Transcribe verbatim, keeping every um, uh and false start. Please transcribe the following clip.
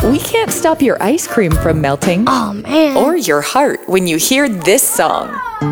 We can't stop your ice cream from melting. Oh, man. Or your heart when you hear this song.